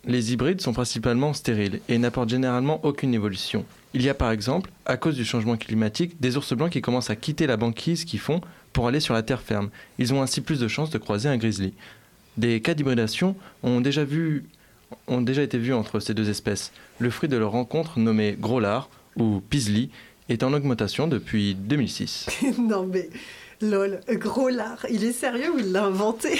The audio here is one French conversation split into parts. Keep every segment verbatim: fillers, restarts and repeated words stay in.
Les hybrides sont principalement stériles et n'apportent généralement aucune évolution. Il y a par exemple, à cause du changement climatique, des ours blancs qui commencent à quitter la banquise qu'ils font pour aller sur la terre ferme. Ils ont ainsi plus de chances de croiser un grizzly. Des cas d'hybridation ont déjà, vu, ont déjà été vus entre ces deux espèces. Le fruit de leur rencontre, nommé gros lard ou pisli, est en augmentation depuis deux mille six. Non mais, lol, gros lard, il est sérieux ou il l'a inventé?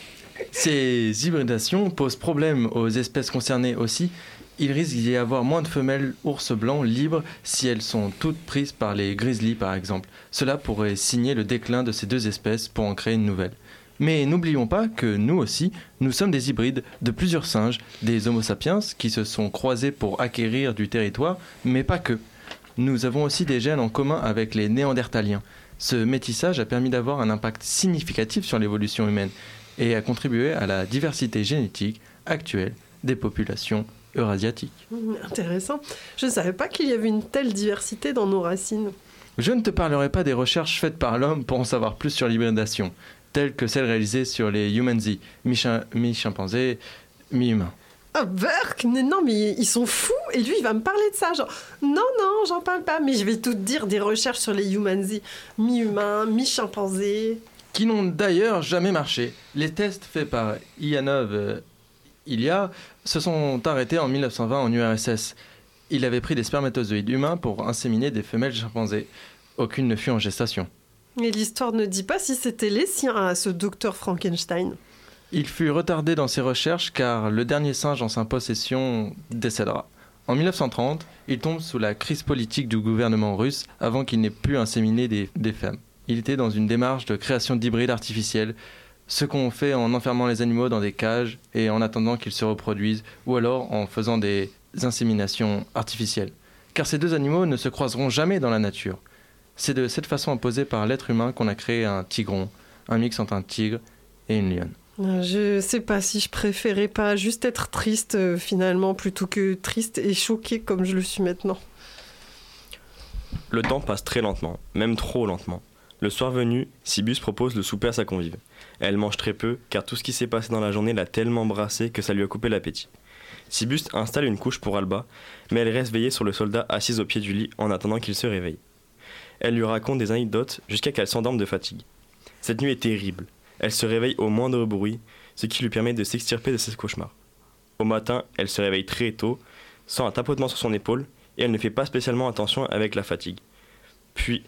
Ces hybridations posent problème aux espèces concernées aussi. Il risque d'y avoir moins de femelles ours blancs libres si elles sont toutes prises par les grizzlies par exemple. Cela pourrait signer le déclin de ces deux espèces pour en créer une nouvelle. Mais n'oublions pas que nous aussi, nous sommes des hybrides de plusieurs singes, des Homo sapiens qui se sont croisés pour acquérir du territoire, mais pas que. Nous avons aussi des gènes en commun avec les néandertaliens. Ce métissage a permis d'avoir un impact significatif sur l'évolution humaine et a contribué à la diversité génétique actuelle des populations eurasiatiques. Mmh, intéressant. Je ne savais pas qu'il y avait une telle diversité dans nos racines. Je ne te parlerai pas des recherches faites par l'homme pour en savoir plus sur l'hybridation, telles que celles réalisées sur les Humanzee, mi-chimpanzés, mi-humains. Ah, Burke, mais non, mais ils sont fous. Et lui, il va me parler de ça. Genre, non, non, j'en parle pas. Mais je vais tout te dire des recherches sur les Humanzee, mi-humains, mi-chimpanzés. Qui n'ont d'ailleurs jamais marché. Les tests faits par Ianov euh, Ilya se sont arrêtés en dix-neuf cent vingt en U R S S. Il avait pris des spermatozoïdes humains pour inséminer des femelles chimpanzés. Aucune ne fut en gestation. Et l'histoire ne dit pas si c'était les siens à ce docteur Frankenstein. Il fut retardé dans ses recherches car le dernier singe en sa possession décédera. En dix-neuf cent trente, il tombe sous la crise politique du gouvernement russe avant qu'il n'ait pu inséminer des, des femmes. Il était dans une démarche de création d'hybrides artificiels, ce qu'on fait en enfermant les animaux dans des cages et en attendant qu'ils se reproduisent, ou alors en faisant des inséminations artificielles. Car ces deux animaux ne se croiseront jamais dans la nature. C'est de cette façon imposée par l'être humain qu'on a créé un tigron, un mix entre un tigre et une lionne. Je sais pas si je préférais pas juste être triste euh, finalement plutôt que triste et choquée comme je le suis maintenant. Le temps passe très lentement, même trop lentement. Le soir venu, Cybus propose le souper à sa convive. Elle mange très peu car tout ce qui s'est passé dans la journée l'a tellement brassée que ça lui a coupé l'appétit. Cybus installe une couche pour Alba, mais elle reste veillée sur le soldat assis au pied du lit en attendant qu'il se réveille. Elle lui raconte des anecdotes jusqu'à qu'elle s'endorme de fatigue. Cette nuit est terrible. Elle se réveille au moindre bruit, ce qui lui permet de s'extirper de ses cauchemars. Au matin, elle se réveille très tôt, sent un tapotement sur son épaule et elle ne fait pas spécialement attention avec la fatigue. Puis,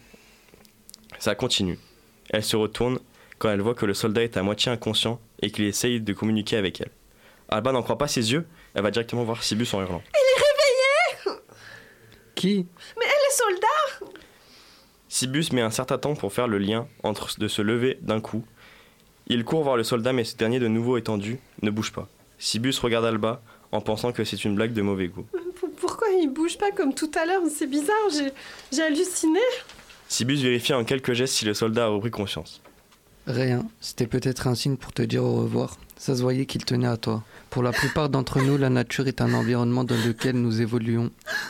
ça continue. Elle se retourne quand elle voit que le soldat est à moitié inconscient et qu'il essaye de communiquer avec elle. Alba n'en croit pas ses yeux, elle va directement voir Cybus en hurlant. Il est réveillé! Qui? Mais elle est soldat! Cybus met un certain temps pour faire le lien entre de se lever d'un coup. Il court voir le soldat mais ce dernier de nouveau étendu ne bouge pas. Cybus regarde Alba en pensant que c'est une blague de mauvais goût. Pourquoi il bouge pas comme tout à l'heure? C'est bizarre, j'ai, j'ai halluciné. Cybus vérifie en quelques gestes si le soldat a repris conscience. Rien, c'était peut-être un signe pour te dire au revoir. Ça se voyait qu'il tenait à toi. Pour la plupart d'entre nous, la nature est un environnement dans lequel nous évoluons.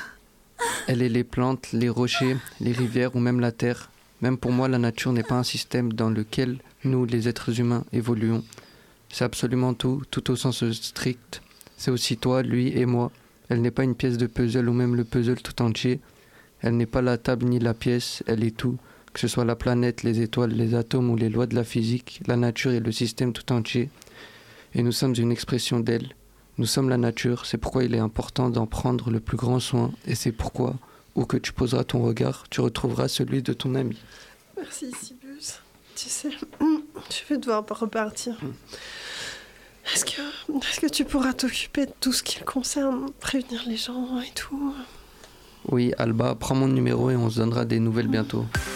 Elle est les plantes, les rochers, les rivières ou même la terre. Même pour moi, la nature n'est pas un système dans lequel nous, les êtres humains, évoluons. C'est absolument tout, tout au sens strict. C'est aussi toi, lui et moi. Elle n'est pas une pièce de puzzle ou même le puzzle tout entier. Elle n'est pas la table ni la pièce, elle est tout. Que ce soit la planète, les étoiles, les atomes ou les lois de la physique, la nature est le système tout entier. Et nous sommes une expression d'elle. Nous sommes la nature, c'est pourquoi il est important d'en prendre le plus grand soin. Et c'est pourquoi, où que tu poseras ton regard, tu retrouveras celui de ton ami. Merci, Cybus. Tu sais, je vais devoir repartir. Est-ce que, est-ce que tu pourras t'occuper de tout ce qui le concerne, prévenir les gens et tout? Oui, Alba, prends mon numéro et on se donnera des nouvelles bientôt.